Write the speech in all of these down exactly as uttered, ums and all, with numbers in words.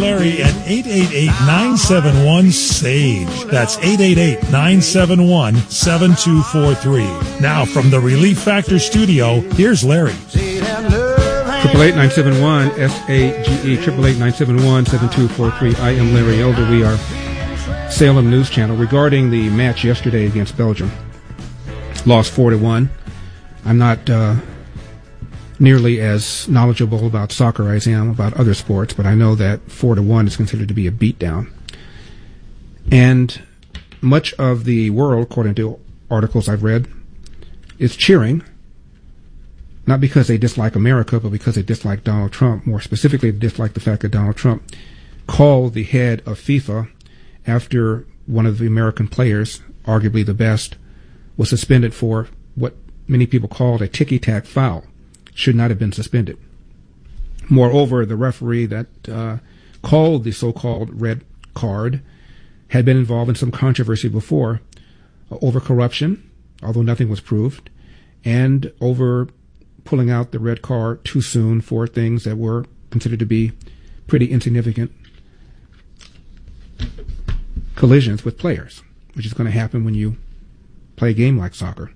Larry at eight eight eight, nine seven one, S A G E. That's eight eight eight, nine seven one, seven two four three. Now from the Relief Factor studio, here's Larry. Triple eight nine seven one S A G E. Triple eight nine seven one seven two four three. I am Larry Elder. We are Salem News Channel. Regarding the match yesterday against Belgium, lost four to one. I'm not uh, nearly as knowledgeable about soccer as I am about other sports, but I know that four to one is considered to be a beatdown. And much of the world, according to articles I've read, is cheering, not because they dislike America, but because they dislike Donald Trump. More specifically, they dislike the fact that Donald Trump called the head of FIFA after one of the American players, arguably the best, was suspended for what many people called a ticky-tack foul. Should not have been suspended. Moreover, the referee that uh, called the so-called red card had been involved in some controversy before uh, over corruption, although nothing was proved, and over pulling out the red card too soon for things that were considered to be pretty insignificant collisions with players, which is going to happen when you play a game like soccer.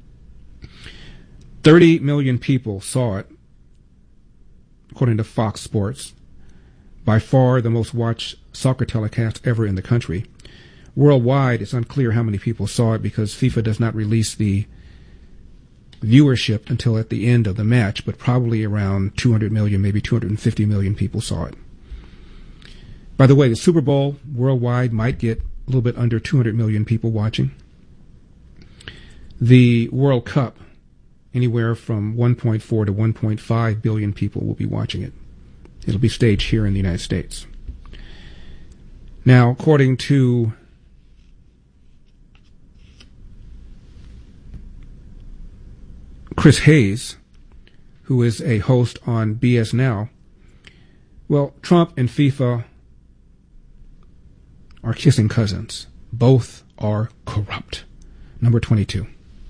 thirty million people saw it, according to Fox Sports, by far the most watched soccer telecast ever in the country. Worldwide, it's unclear how many people saw it because FIFA does not release the viewership until at the end of the match, but probably around two hundred million, maybe two hundred fifty million people saw it. By the way, the Super Bowl worldwide might get a little bit under two hundred million people watching. The World Cup, anywhere from one point four to one point five billion people will be watching it. It'll be staged here in the United States. Now, according to Chris Hayes, who is a host on B S Now, well, Trump and FIFA are kissing cousins. Both are corrupt. Number twenty-two.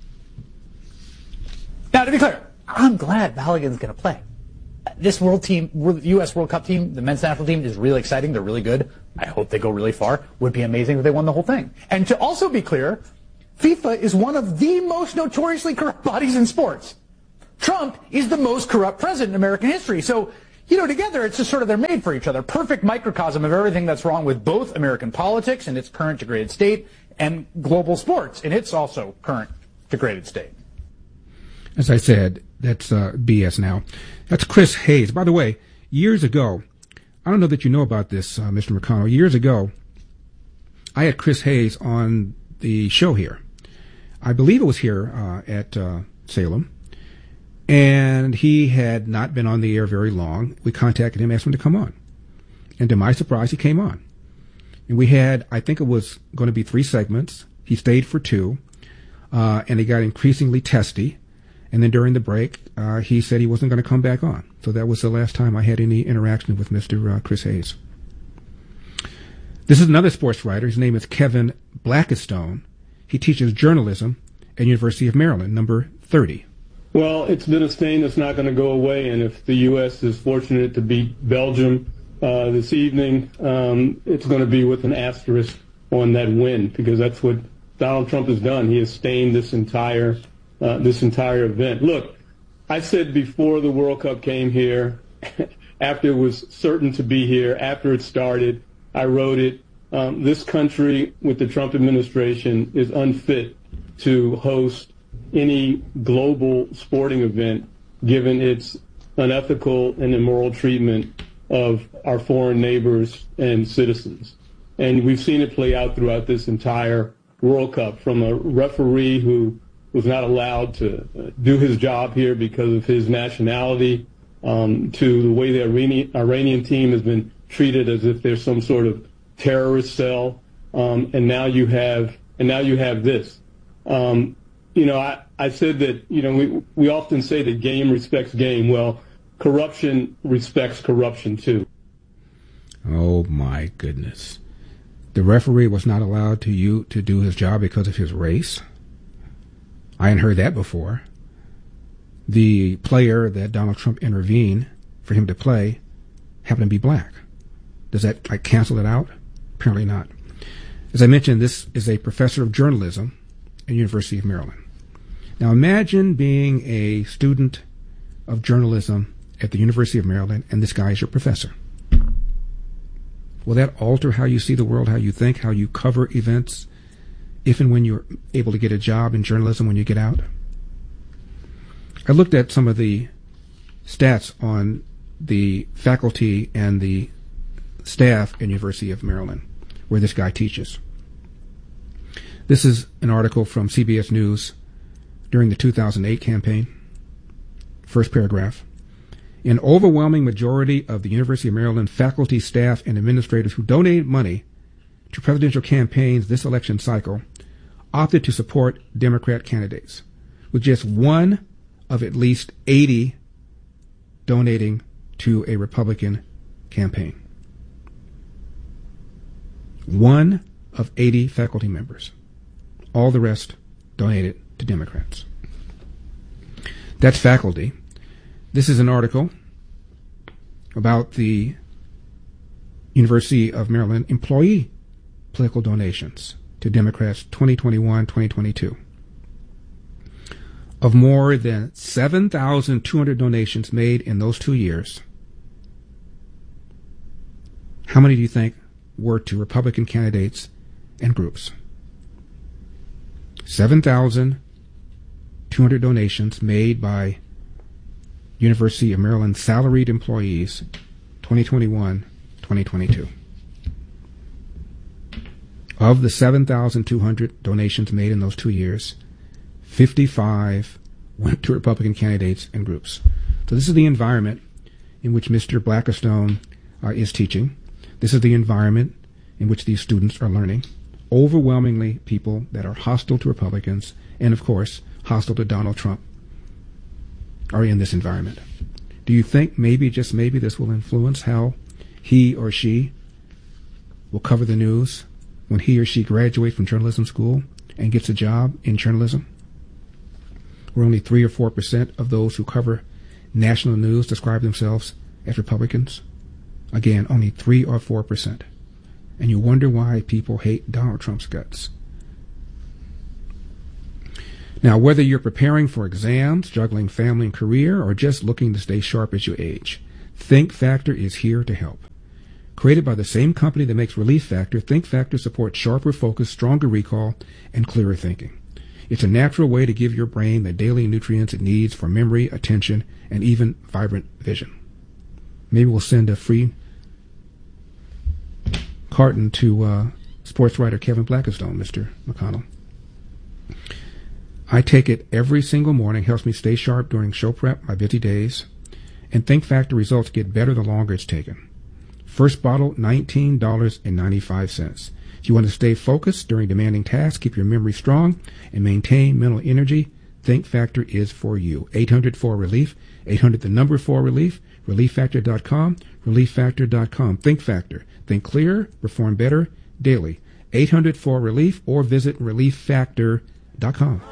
Now, to be clear, I'm glad Balogun's going to play. This world team, U S World Cup team, the men's national team is really exciting. They're really good. I hope they go really far. Would be amazing if they won the whole thing. And to also be clear, FIFA is one of the most notoriously corrupt bodies in sports. Trump is the most corrupt president in American history. So, you know, together it's just sort of they're made for each other. Perfect microcosm of everything that's wrong with both American politics in its current degraded state and global sports in its also current degraded state. As I said, that's uh, B S Now. That's Chris Hayes. By the way, years ago, I don't know that you know about this, uh, Mister McConnell. Years ago, I had Chris Hayes on the show here. I believe it was here uh, at uh, Salem. And he had not been on the air very long. We contacted him, asked him to come on. And to my surprise, he came on. And we had, I think it was going to be three segments. He stayed for two. Uh, and he got increasingly testy. And then during the break, uh, he said he wasn't going to come back on. So that was the last time I had any interaction with Mister Uh, Chris Hayes. This is another sports writer. His name is Kevin Blackistone. He teaches journalism at University of Maryland, number thirty. Well, it's been a stain that's not going to go away, and if the U S is fortunate to beat Belgium uh, this evening, um, it's going to be with an asterisk on that win, because that's what Donald Trump has done. He has stained this entire uh, this entire event. Look, I said before the World Cup came here, after it was certain to be here, after it started, I wrote it. Um, this country with the Trump administration is unfit to host any global sporting event, given its unethical and immoral treatment of our foreign neighbors and citizens. And we've seen it play out throughout this entire World Cup, from a referee who was not allowed to do his job here because of his nationality, um, to the way the Iranian, Iranian team has been treated as if they're some sort of terrorist cell. Um, and now you have, and now you have this. Um, you know, I, I said that, you know, we, we often say that game respects game. Well, corruption respects corruption too. Oh my goodness. The referee was not allowed to you to do his job because of his race? I hadn't heard that before. The player that Donald Trump intervened for him to play happened to be black. Does that like cancel it out? Apparently not. As I mentioned, this is a professor of journalism at the University of Maryland. Now imagine being a student of journalism at the University of Maryland, and this guy is your professor. Will that alter how you see the world, how you think, how you cover events, if and when you're able to get a job in journalism when you get out? I looked at some of the stats on the faculty and the staff at University of Maryland, where this guy teaches. This is an article from C B S News during the two thousand eight campaign. First paragraph. An overwhelming majority of the University of Maryland faculty, staff, and administrators who donated money to presidential campaigns this election cycle opted to support Democrat candidates, with just one of at least eighty donating to a Republican campaign. One of eighty faculty members. All the rest donated to Democrats. That's faculty. This is an article about the University of Maryland employee political donations to Democrats twenty twenty-one twenty twenty-two. Of more than seven thousand two hundred donations made in those two years, how many do you think were to Republican candidates and groups? seven thousand two hundred donations made by University of Maryland salaried employees, twenty twenty-one twenty twenty-two. Of the seven thousand two hundred donations made in those two years, fifty-five went to Republican candidates and groups. So this is the environment in which Mister Blackistone uh, is teaching. This is the environment in which these students are learning. Overwhelmingly people that are hostile to Republicans and, of course, hostile to Donald Trump are in this environment. Do you think maybe, just maybe, this will influence how he or she will cover the news when he or she graduates from journalism school and gets a job in journalism? Where only three or four percent of those who cover national news describe themselves as Republicans. Again, only three or four percent. And you wonder why people hate Donald Trump's guts. Now, whether you're preparing for exams, juggling family and career, or just looking to stay sharp as you age, Think Factor is here to help. Created by the same company that makes Relief Factor, Think Factor supports sharper focus, stronger recall, and clearer thinking. It's a natural way to give your brain the daily nutrients it needs for memory, attention, and even vibrant vision. Maybe we'll send a free carton to uh, sports writer Kevin Blackistone, Mister McConnell. I take it every single morning, helps me stay sharp during show prep, my busy days, and Think Factor results get better the longer it's taken. First bottle, nineteen dollars and ninety-five cents. If you want to stay focused during demanding tasks, keep your memory strong, and maintain mental energy, Think Factor is for you. eight hundred four relief, eight hundred the number four relief, relief factor dot com, relief factor dot com. Think Factor. Think clearer, perform better daily. eight hundred four relief or visit relief factor dot com.